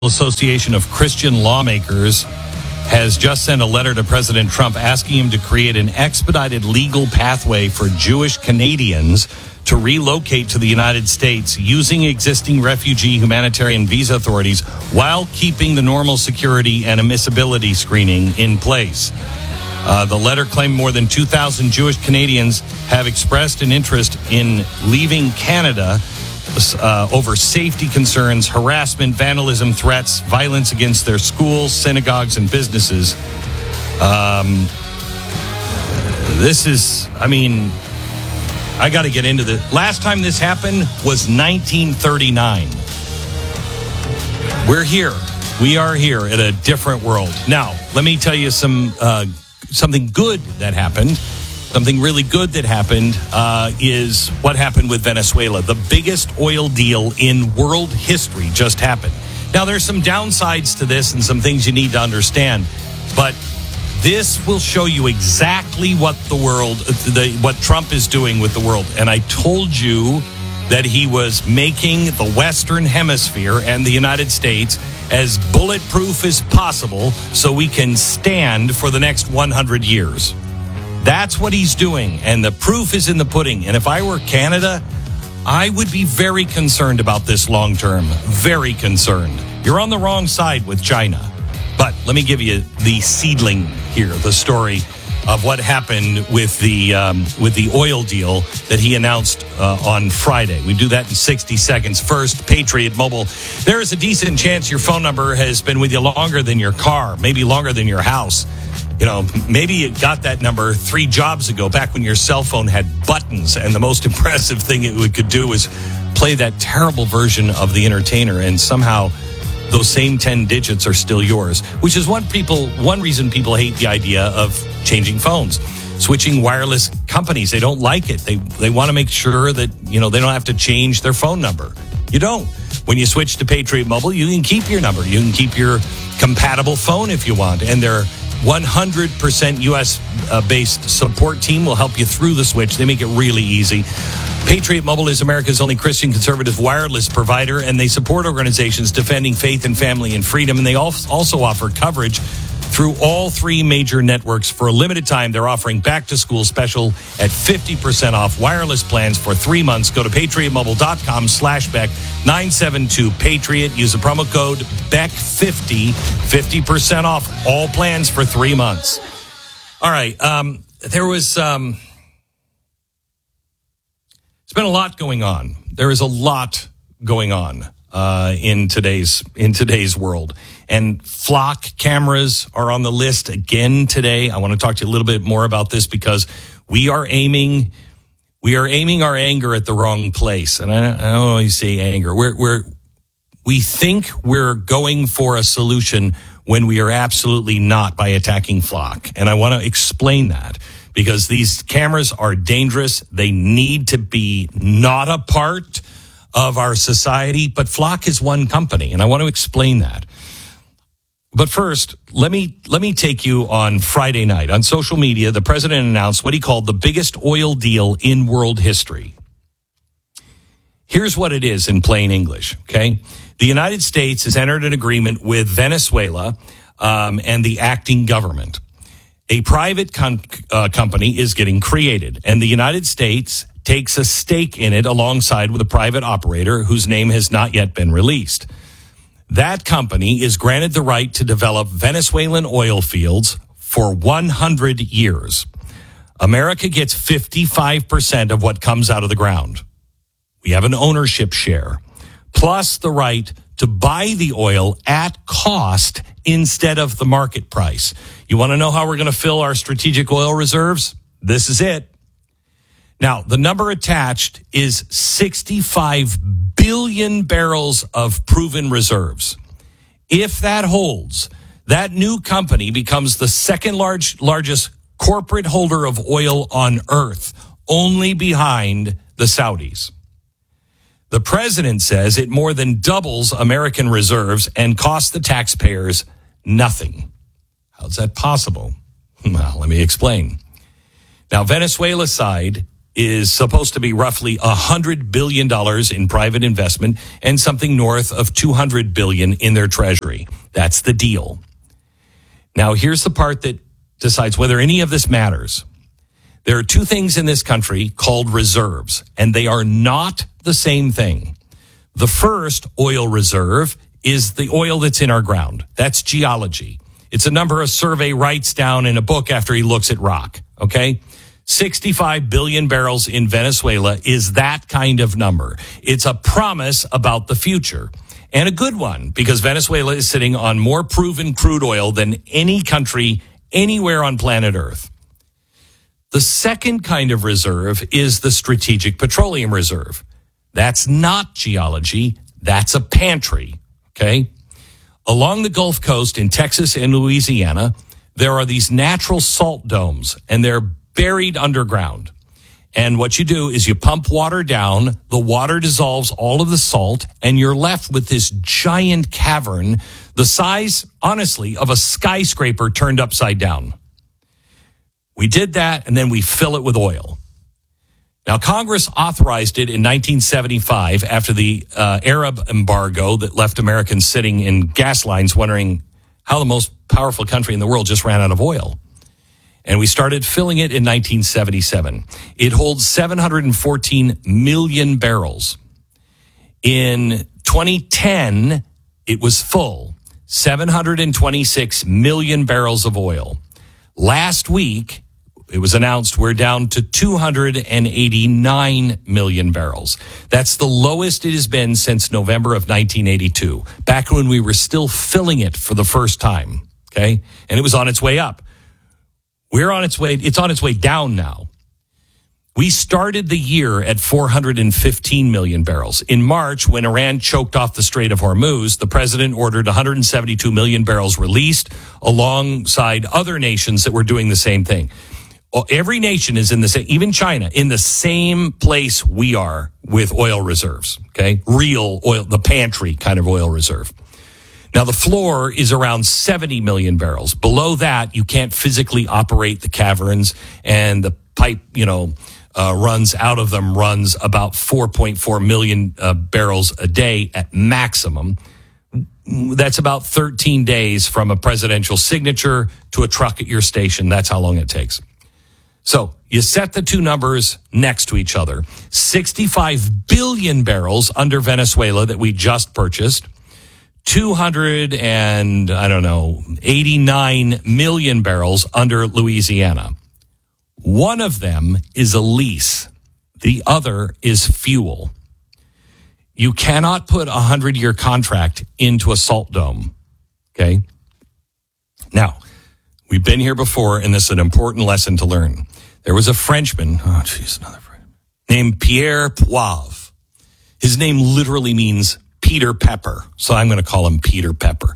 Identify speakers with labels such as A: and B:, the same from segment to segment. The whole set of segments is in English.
A: Association of Christian Lawmakers has just sent a letter to President Trump asking him to create an expedited legal pathway for Jewish Canadians to relocate to the United States using existing refugee humanitarian visa authorities while keeping the normal security and admissibility screening in place. The letter claimed more than 2,000 Jewish Canadians have expressed an interest in leaving Canada over safety concerns, harassment, vandalism, threats, violence against their schools, synagogues, and businesses. I got to get into this. Last time this happened was 1939. We're here. We are here in a different world. Now, let me tell you something good that happened. Something really good that happened is what happened with Venezuela. The biggest oil deal in world history just happened. Now, there's some downsides to this and some things you need to understand, but this will show you exactly what what Trump is doing with the world. And I told you that he was making the Western Hemisphere and the United States as bulletproof as possible so we can stand for the next 100 years. That's what he's doing, and the proof is in the pudding. And if I were Canada, I would be very concerned about this long term. Very concerned. You're on the wrong side with China. But let me give you the seedling here, the story of what happened with the oil deal that he announced on Friday. We do that in 60 seconds. First, Patriot Mobile. There is a decent chance your phone number has been with you longer than your car, maybe longer than your house. You know, maybe you got that number 3 jobs ago, back when your cell phone had buttons, and the most impressive thing it could do was play that terrible version of The Entertainer, and somehow those same 10 digits are still yours, which is one reason people hate the idea of changing phones, switching wireless companies. They don't like it. They want to make sure that, they don't have to change their phone number. You don't. When you switch to Patriot Mobile, you can keep your number. You can keep your compatible phone if you want, and they're 100% U.S.-based support team will help you through the switch. They make it really easy. Patriot Mobile is America's only Christian conservative wireless provider, and they support organizations defending faith and family and freedom. And they also offer coverage through all 3 major networks. For a limited time, they're offering back-to-school special at 50% off wireless plans for 3 months. Go to patriotmobile.com/Beck 972 Patriot. Use the promo code BECK50, 50% off all plans for 3 months. All right, there was it's been a lot going on. There is a lot going on in today's world. And flock cameras are on the list again today. I want to talk to you a little bit more about this because we are aiming our anger at the wrong place. And I don't always say anger. We think we're going for a solution when we are absolutely not by attacking flock. And I want to explain that because these cameras are dangerous. They need to be not a part of our society, but Flock is one company, and I want to explain that. But first, let me take you on Friday night. On social media, the president announced what he called the biggest oil deal in world history. Here's what it is in plain English, okay? The United States has entered an agreement with Venezuela and the acting government. A private company is getting created, and the United States takes a stake in it alongside with a private operator whose name has not yet been released. That company is granted the right to develop Venezuelan oil fields for 100 years. America gets 55% of what comes out of the ground. We have an ownership share, plus the right to buy the oil at cost instead of the market price. You want to know how we're going to fill our strategic oil reserves? This is it. Now, the number attached is 65 billion barrels of proven reserves. If that holds, that new company becomes the second largest corporate holder of oil on earth, only behind the Saudis. The president says it more than doubles American reserves and costs the taxpayers nothing. How's that possible? Well, let me explain. Now, Venezuela's side is supposed to be roughly $100 billion in private investment and something north of $200 billion in their treasury. That's the deal. Now, here's the part that decides whether any of this matters. There are two things in this country called reserves, and they are not the same thing. The first oil reserve is the oil that's in our ground. That's geology. It's a number a survey writes down in a book after he looks at rock, okay? 65 billion barrels in Venezuela is that kind of number. It's a promise about the future, and a good one, because Venezuela is sitting on more proven crude oil than any country anywhere on planet Earth. The second kind of reserve is the Strategic Petroleum Reserve. That's not geology. That's a pantry, okay? Along the Gulf Coast in Texas and Louisiana, there are these natural salt domes, and they're buried underground. And what you do is you pump water down, the water dissolves all of the salt, and you're left with this giant cavern, the size, honestly, of a skyscraper turned upside down. We did that, and then we fill it with oil. Now, Congress authorized it in 1975 after the Arab embargo that left Americans sitting in gas lines wondering how the most powerful country in the world just ran out of oil. And we started filling it in 1977. It holds 714 million barrels. In 2010, it was full, 726 million barrels of oil. Last week, it was announced we're down to 289 million barrels. That's the lowest it has been since November of 1982, back when we were still filling it for the first time, okay? And it was on its way up. It's on its way down now. We started the year at 415 million barrels. In March, when Iran choked off the Strait of Hormuz, the president ordered 172 million barrels released alongside other nations that were doing the same thing. Every nation is in the same, even China, in the same place we are with oil reserves, okay? Real oil, the pantry kind of oil reserve. Now, the floor is around 70 million barrels. Below that, you can't physically operate the caverns, and the pipe, runs out of them runs about 4.4 million barrels a day at maximum. That's about 13 days from a presidential signature to a truck at your station. That's how long it takes. So you set the two numbers next to each other. 65 billion barrels under Venezuela that we just purchased. 89 million barrels under Louisiana. One of them is a lease. The other is fuel. You cannot put a 100-year contract into a salt dome. Okay? Now, we've been here before, and this is an important lesson to learn. There was a Frenchman, named Pierre Poivre. His name literally means Peter Pepper, so I'm going to call him Peter Pepper.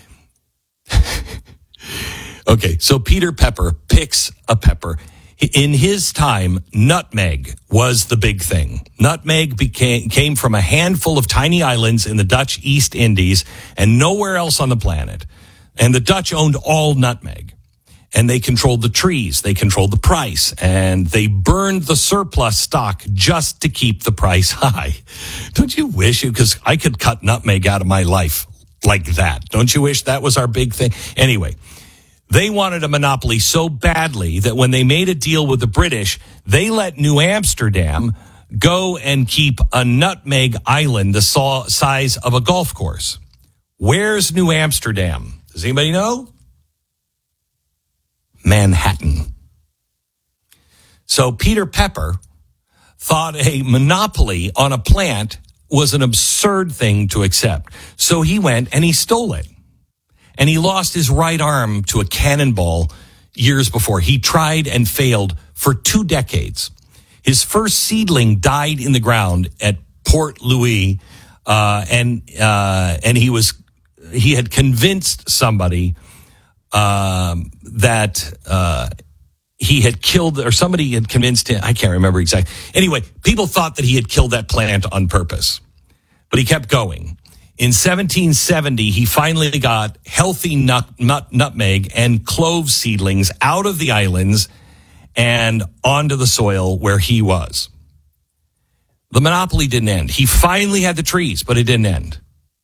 A: Okay, so Peter Pepper picks a pepper. In his time, nutmeg was the big thing. Nutmeg came from a handful of tiny islands in the Dutch East Indies and nowhere else on the planet. And the Dutch owned all nutmeg. And they controlled the trees, they controlled the price, and they burned the surplus stock just to keep the price high. Don't you wish, because I could cut nutmeg out of my life like that. Don't you wish that was our big thing? Anyway, they wanted a monopoly so badly that when they made a deal with the British, they let New Amsterdam go and keep a nutmeg island the size of a golf course. Where's New Amsterdam? Does anybody know? Manhattan. So Peter Pepper thought a monopoly on a plant was an absurd thing to accept. So he went and he stole it. And he lost his right arm to a cannonball years before. He tried and failed for 2 decades. His first seedling died in the ground at Port Louis, and he had convinced somebody that he had killed, or somebody had convinced him. I can't remember exactly. Anyway, people thought that he had killed that plant on purpose, but he kept going. In 1770, he finally got healthy nutmeg and clove seedlings out of the islands and onto the soil where he was. The monopoly didn't end. He finally had the trees, but it didn't end.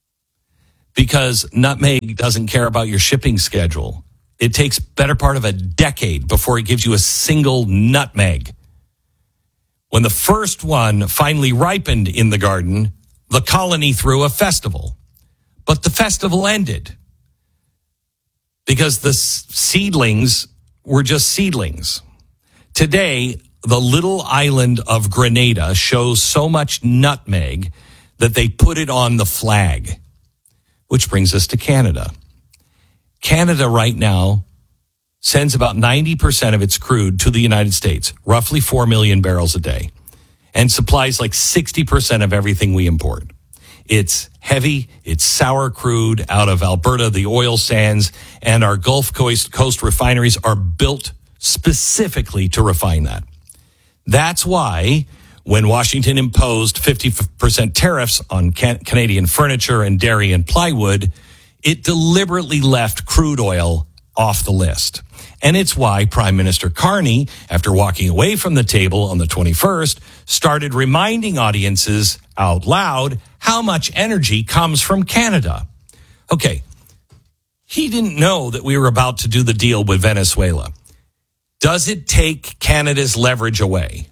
A: Because nutmeg doesn't care about your shipping schedule. It takes better part of a decade before it gives you a single nutmeg. When the first one finally ripened in the garden, the colony threw a festival. But the festival ended because the seedlings were just seedlings. Today, the little island of Grenada shows so much nutmeg that they put it on the flag, which brings us to Canada. Canada right now sends about 90% of its crude to the United States, roughly 4 million barrels a day, and supplies like 60% of everything we import. It's heavy, it's sour crude out of Alberta, the oil sands, and our Gulf Coast refineries are built specifically to refine that. That's why when Washington imposed 50% tariffs on Canadian furniture and dairy and plywood, it deliberately left crude oil off the list. And it's why Prime Minister Carney, after walking away from the table on the 21st, started reminding audiences out loud how much energy comes from Canada. Okay, he didn't know that we were about to do the deal with Venezuela. Does it take Canada's leverage away?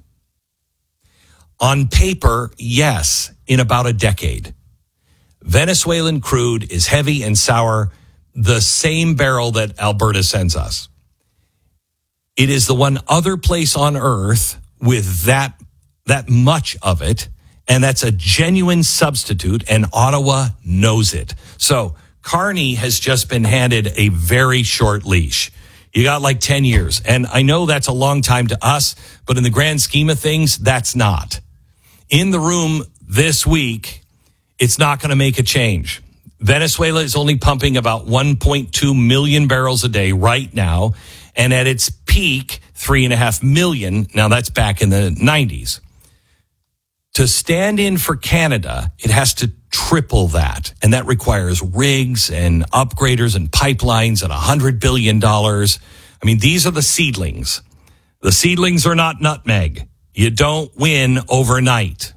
A: On paper, yes, in about a decade. Venezuelan crude is heavy and sour, the same barrel that Alberta sends us. It is the one other place on earth with that much of it, and that's a genuine substitute, and Ottawa knows it. So Carney has just been handed a very short leash. You got like 10 years, and I know that's a long time to us, but in the grand scheme of things, that's not. In the room this week, it's not going to make a change. Venezuela is only pumping about 1.2 million barrels a day right now, and at its peak, 3.5 million. Now that's back in the 90s. To stand in for Canada, it has to triple that, and that requires rigs and upgraders and pipelines and $100 billion. I mean, these are the seedlings. The seedlings are not nutmeg. You don't win overnight.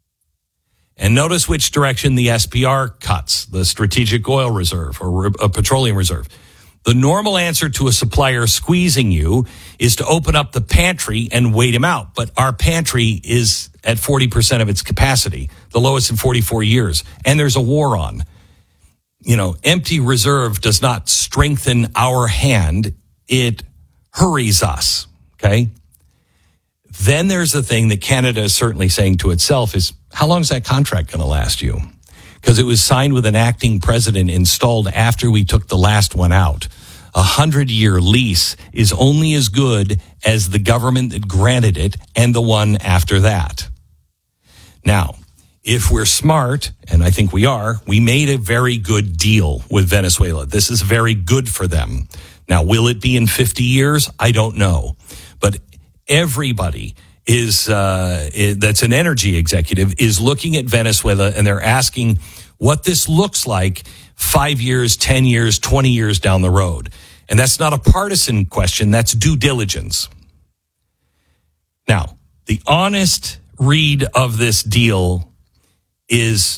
A: And notice which direction the SPR cuts, the Strategic Oil Reserve or a Petroleum Reserve. The normal answer to a supplier squeezing you is to open up the pantry and wait him out. But our pantry is at 40% of its capacity, the lowest in 44 years. And there's a war on. You know, empty reserve does not strengthen our hand. It hurries us. Okay. Then there's the thing that Canada is certainly saying to itself is, how long is that contract going to last you? Because it was signed with an acting president installed after we took the last one out. 100-year lease is only as good as the government that granted it and the one after that. Now, if we're smart, and I think we are, we made a very good deal with Venezuela. This is very good for them. Now, will it be in 50 years? I don't know. But everybody is that's an energy executive is looking at Venezuela and they're asking what this looks like 5 years, 10 years, 20 years down the road. And that's not a partisan question. That's due diligence. Now, the honest read of this deal is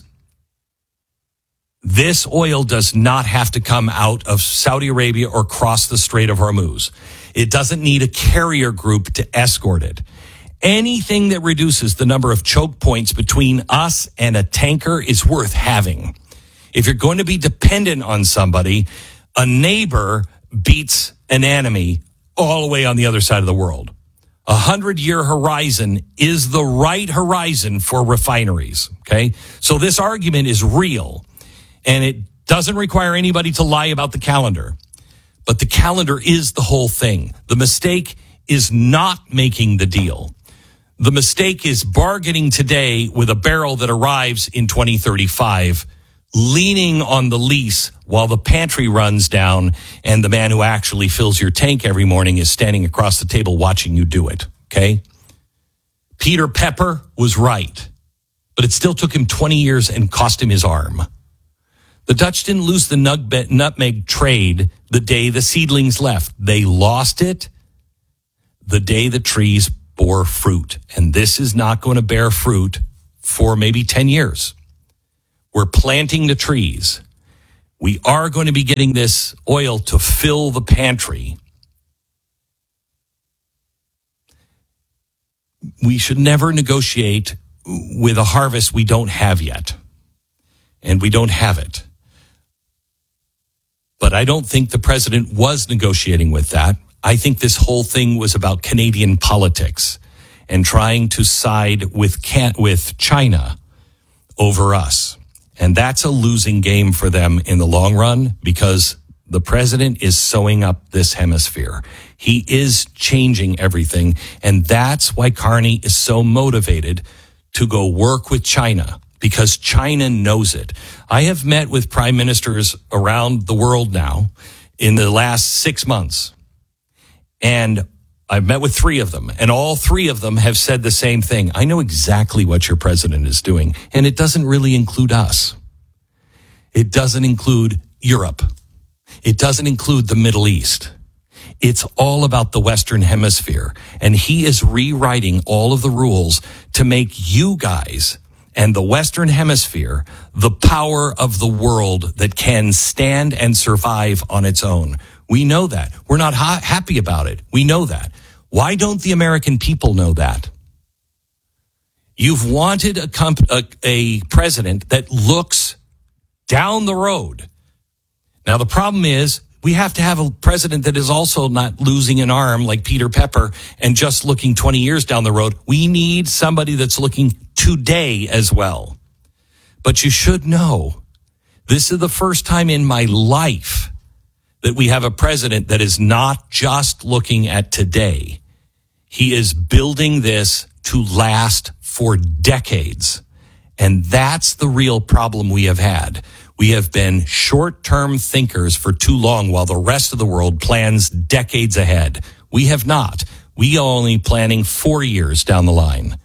A: this oil does not have to come out of Saudi Arabia or cross the Strait of Hormuz. It doesn't need a carrier group to escort it. Anything that reduces the number of choke points between us and a tanker is worth having. If you're going to be dependent on somebody, a neighbor beats an enemy all the way on the other side of the world. 100-year horizon is the right horizon for refineries, okay? So this argument is real, and it doesn't require anybody to lie about the calendar. But the calendar is the whole thing. The mistake is not making the deal. The mistake is bargaining today with a barrel that arrives in 2035, leaning on the lease while the pantry runs down and the man who actually fills your tank every morning is standing across the table watching you do it, okay? Peter Pepper was right, but it still took him 20 years and cost him his arm. The Dutch didn't lose the nutmeg trade the day the seedlings left. They lost it the day the trees bore fruit. And this is not going to bear fruit for maybe 10 years. We're planting the trees. We are going to be getting this oil to fill the pantry. We should never negotiate with a harvest we don't have yet. And we don't have it. But I don't think the president was negotiating with that. I think this whole thing was about Canadian politics and trying to side with China over us. And that's a losing game for them in the long run because the president is sewing up this hemisphere. He is changing everything. And that's why Carney is so motivated to go work with China because China knows it. I have met with prime ministers around the world now in the last 6 months. And I've met with 3 of them, and all 3 of them have said the same thing. I know exactly what your president is doing, and it doesn't really include us. It doesn't include Europe. It doesn't include the Middle East. It's all about the Western Hemisphere, and he is rewriting all of the rules to make you guys and the Western Hemisphere the power of the world that can stand and survive on its own. We know that. We're not happy about it. We know that. Why don't the American people know that? You've wanted a president that looks down the road. Now, the problem is we have to have a president that is also not losing an arm like Peter Pepper and just looking 20 years down the road. We need somebody that's looking today as well. But you should know, this is the first time in my life that we have a president that is not just looking at today. He is building this to last for decades. And that's the real problem we have had. We have been short-term thinkers for too long while the rest of the world plans decades ahead. We have not. We are only planning 4 years down the line.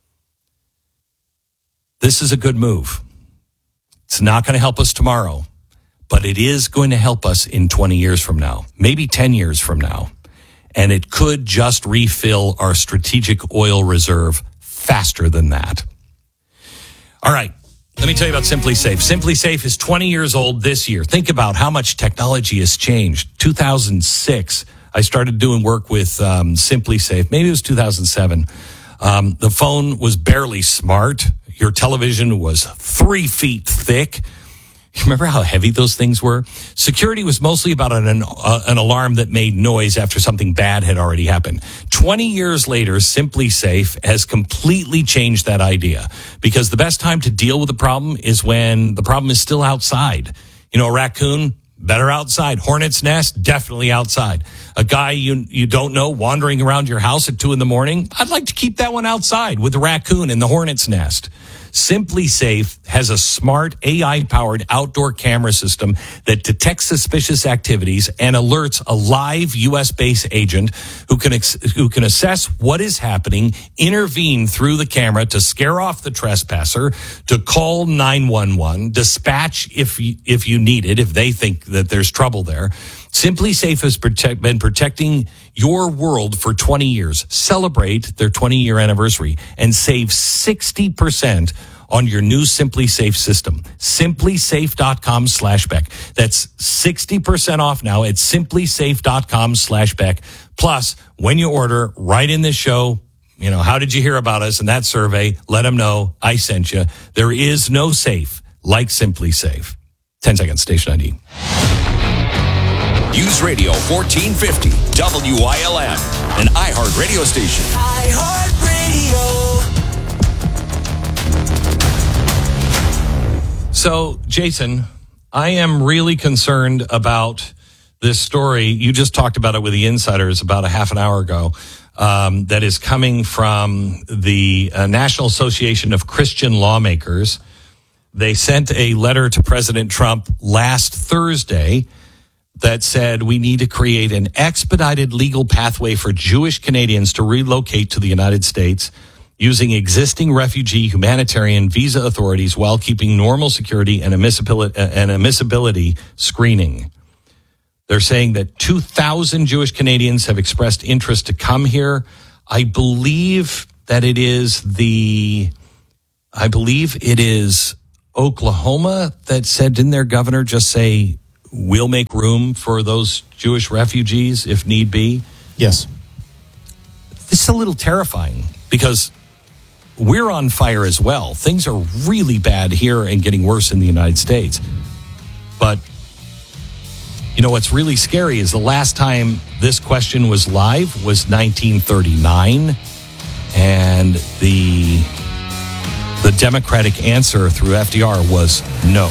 A: This is a good move. It's not going to help us tomorrow, but it is going to help us in 20 years from now, maybe 10 years from now. And it could just refill our strategic oil reserve faster than that. All right. Let me tell you about Simply Safe. Simply Safe is 20 years old this year. Think about how much technology has changed. 2006, I started doing work with Simply Safe. Maybe it was 2007. The phone was barely smart. Your television was 3 feet thick. Remember how heavy those things were? Security was mostly about an alarm that made noise after something bad had already happened. 20 years later, Simply Safe has completely changed that idea because the best time to deal with the problem is when the problem is still outside. You know, a raccoon, better outside. Hornet's nest, definitely outside. A guy you don't know wandering around your house at 2 a.m, I'd like to keep that one outside with the raccoon and the hornet's nest. Simply Safe has a smart AI-powered outdoor camera system that detects suspicious activities and alerts a live U.S.-based agent who can assess what is happening, intervene through the camera to scare off the trespasser, to call 911, dispatch if you need it, if they think that there's trouble there. Simply Safe has been protecting your world for 20 years. Celebrate their 20-year anniversary and save 60% on your new Simply Safe system. Simplysafe.com/Beck. That's 60% off now at simplysafe.com/Beck. Plus, when you order, write in this show, you know, how did you hear about us in that survey? Let them know I sent you. There is no safe like Simply Safe. 10 seconds, station ID.
B: News Radio 1450, WILM, an iHeart radio station.
C: iHeart Radio.
A: So, Jason, I am really concerned about this story. You just talked about it with the insiders about a half an hour ago. That is coming from the National Association of Christian Lawmakers. They sent a letter to President Trump last Thursday that said we need to create an expedited legal pathway for Jewish Canadians to relocate to the United States using existing refugee humanitarian visa authorities while keeping normal security and admissibility screening. They're saying that 2,000 Jewish Canadians have expressed interest to come here. I believe it is Oklahoma that said, didn't their governor just say, we'll make room for those Jewish refugees if need be?
D: Yes.
A: This is a little terrifying because we're on fire as well. Things are really bad here and getting worse in the United States. But you know what's really scary is the last time this question was live was 1939, and the Democratic answer through FDR was no.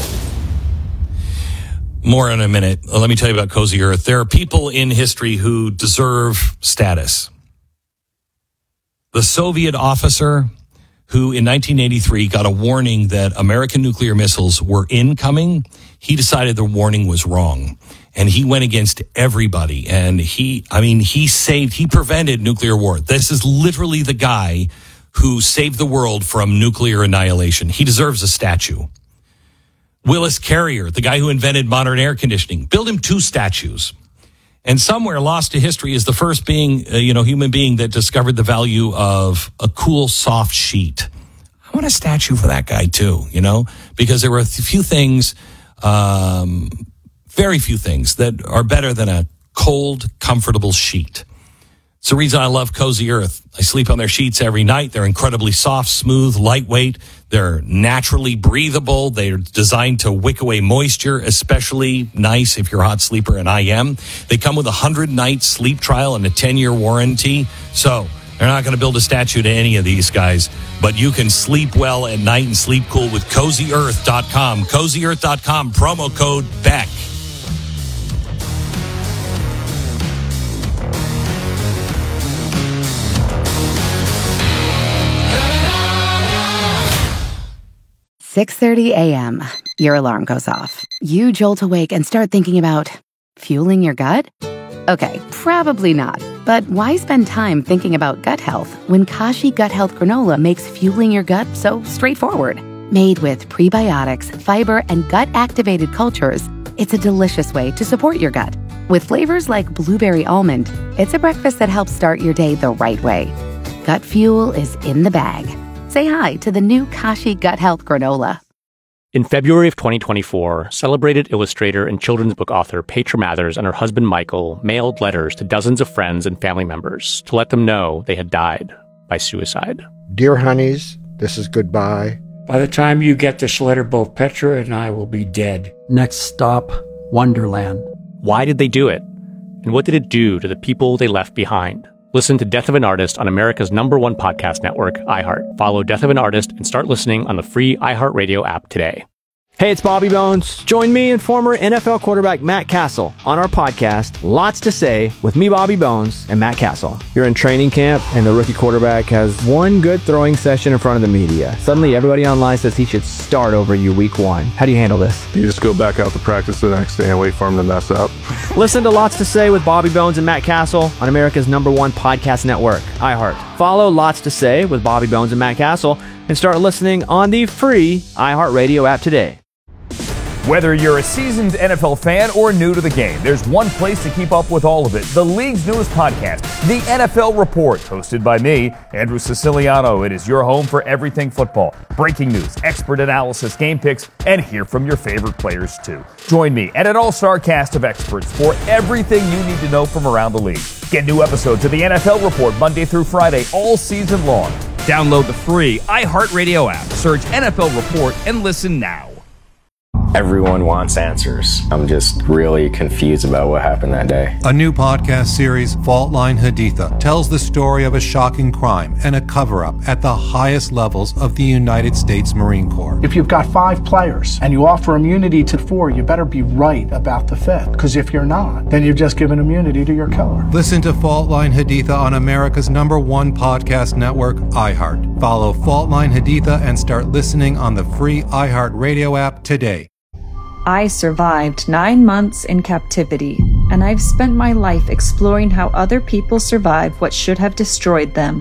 A: More in a minute. Let me tell you about Cozy Earth. There are people in history who deserve status. The Soviet officer who in 1983 got a warning that American nuclear missiles were incoming, he decided the warning was wrong. And he went against everybody. And he prevented nuclear war. This is literally the guy who saved the world from nuclear annihilation. He deserves a statue. Willis Carrier, the guy who invented modern air conditioning, build him 2 statues. And somewhere lost to history is the first human being that discovered the value of a cool, soft sheet. I want a statue for that guy too, because there were a few things, very few things that are better than a cold, comfortable sheet. It's the reason I love Cozy Earth. I sleep on their sheets every night. They're incredibly soft, smooth, lightweight. They're naturally breathable. They're designed to wick away moisture, especially nice if you're a hot sleeper, and I am. They come with a 100-night sleep trial and a 10-year warranty. So they're not going to build a statue to any of these guys, but you can sleep well at night and sleep cool with CozyEarth.com. CozyEarth.com, promo code BECK.
E: "6:30 a.m. Your alarm goes off. You jolt awake and start thinking about fueling your gut? Okay, probably not. But why spend time thinking about gut health when Kashi Gut Health Granola makes fueling your gut so straightforward? Made with prebiotics, fiber, and gut-activated cultures, it's a delicious way to support your gut. With flavors like blueberry almond, it's a breakfast that helps start your day the right way. Gut fuel is in the bag. Say hi to the new Kashi Gut Health Granola.
F: In February of 2024, celebrated illustrator and children's book author Petra Mathers and her husband Michael mailed letters to dozens of friends and family members to let them know they had died by suicide.
G: Dear honeys, this is goodbye.
H: By the time you get this letter, both Petra and I will be dead.
I: Next stop, Wonderland.
F: Why did they do it? And what did it do to the people they left behind? Listen to Death of an Artist on America's #1 podcast network, iHeart. Follow Death of an Artist and start listening on the free iHeartRadio app today.
J: Hey, it's Bobby Bones. Join me and former NFL quarterback Matt Castle on our podcast, Lots to Say, with me, Bobby Bones, and Matt Castle. You're in training camp, and the rookie quarterback has one good throwing session in front of the media. Suddenly, everybody online says he should start over you week 1. How do you handle this?
K: You just go back out to practice the next day and wait for him to mess up.
J: Listen to Lots to Say with Bobby Bones and Matt Castle on America's #1 podcast network, iHeart. Follow Lots to Say with Bobby Bones and Matt Castle and start listening on the free iHeartRadio app today.
L: Whether you're a seasoned NFL fan or new to the game, there's one place to keep up with all of it. The league's newest podcast, The NFL Report, hosted by me, Andrew Siciliano. It is your home for everything football. Breaking news, expert analysis, game picks, and hear from your favorite players too. Join me and an all-star cast of experts for everything you need to know from around the league. Get new episodes of The NFL Report Monday through Friday all season long. Download the free iHeartRadio app. Search NFL Report and listen now.
M: Everyone wants answers. I'm just really confused about what happened that day.
N: A new podcast series, Fault Line Haditha, tells the story of a shocking crime and a cover-up at the highest levels of the United States Marine Corps.
O: If you've got 5 players and you offer immunity to 4, you better be right about the 5th. Because if you're not, then you've just given immunity to your killer.
N: Listen to Fault Line Haditha on America's #1 podcast network, iHeart. Follow Fault Line Haditha and start listening on the free iHeart Radio app today.
P: I survived 9 months in captivity, and I've spent my life exploring how other people survive what should have destroyed them.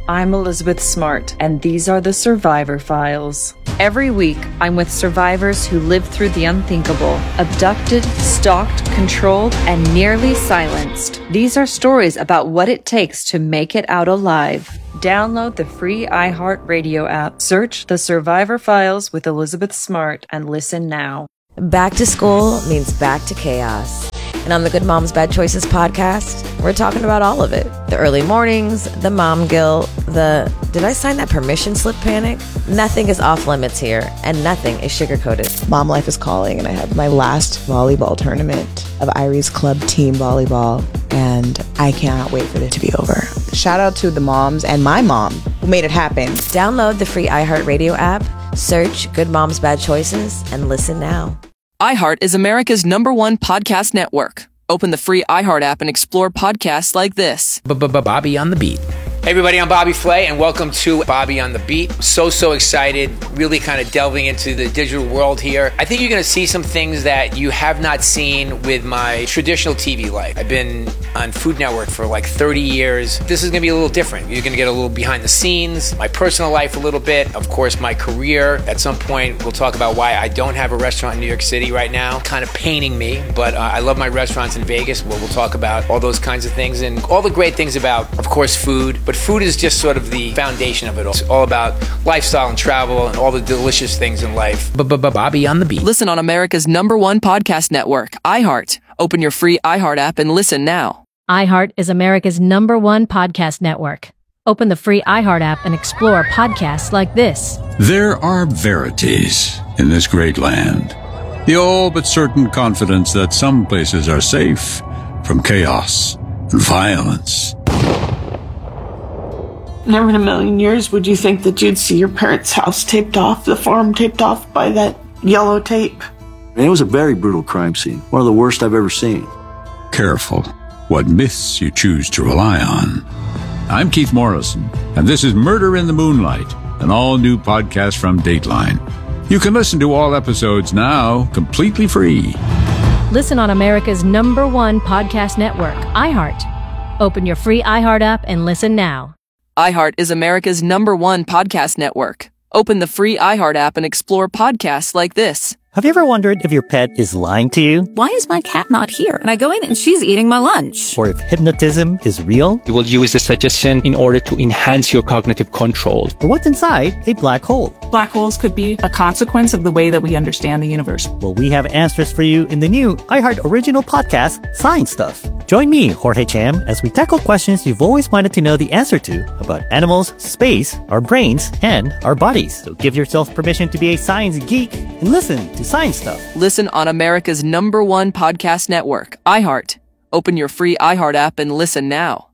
P: I'm Elizabeth Smart, and these are the Survivor Files. Every week, I'm with survivors who lived through the unthinkable, abducted, stalked, controlled, and nearly silenced. These are stories about what it takes to make it out alive. Download the free iHeartRadio app, search The Survivor Files with Elizabeth Smart, and listen now.
D: Back to school means back to chaos. And on the Good Moms Bad Choices podcast, we're talking about all of it. The early mornings, the mom guilt, the did I sign that permission slip panic? Nothing is off limits here, and nothing is sugar-coated.
Q: Mom life is calling, and I have my last volleyball tournament of Irie's Club team volleyball, and I cannot wait for it to be over. Shout out to the moms and my mom who made it happen.
D: Download the free iHeartRadio app, search Good Moms Bad Choices, and listen now.
R: iHeart is America's #1 podcast network. Open the free iHeart app and explore podcasts like this.
S: Bobby on the Beat. Hey everybody, I'm Bobby Flay, and welcome to Bobby on the Beat. So excited, really kind of delving into the digital world here. I think you're going to see some things that you have not seen with my traditional TV life. I've been on Food Network for like 30 years. This is going to be a little different. You're going to get a little behind the scenes, my personal life a little bit, of course my career. At some point, we'll talk about why I don't have a restaurant in New York City right now. Kind of paining me, but I love my restaurants in Vegas. We'll talk about all those kinds of things and all the great things about, of course, food. But food is just sort of the foundation of it all. It's all about lifestyle and travel and all the delicious things in life.
R: Bobby on the Beat. Listen on America's #1 podcast network, iHeart. Open your free iHeart app and listen now.
T: iHeart is America's #1 podcast network. Open the free iHeart app and explore podcasts like this.
U: There are verities in this great land. The all but certain confidence that some places are safe from chaos and violence.
V: Never in a million years would you think that you'd see your parents' house taped off, the farm taped off by that yellow tape.
W: And it was a very brutal crime scene, one of the worst I've ever seen.
U: Careful what myths you choose to rely on. I'm Keith Morrison, and this is Murder in the Moonlight, an all-new podcast from Dateline. You can listen to all episodes now completely free.
T: Listen on America's #1 podcast network, iHeart. Open your free iHeart app and listen now.
R: iHeart is America's #1 podcast network. Open the free iHeart app and explore podcasts like this.
X: Have you ever wondered if your pet is lying to you?
Y: Why is my cat not here? And I go in and she's eating my lunch.
X: Or if hypnotism is real?
F: You will use the suggestion in order to enhance your cognitive control.
X: Or what's inside a black hole?
Y: Black holes could be a consequence of the way that we understand the universe.
X: Well, we have answers for you in the new iHeart original podcast, Science Stuff. Join me, Jorge Cham, as we tackle questions you've always wanted to know the answer to about animals, space, our brains, and our bodies. So give yourself permission to be a science geek and listen to Science Stuff.
R: Listen on America's #1 podcast network, iHeart. Open your free iHeart app and listen now.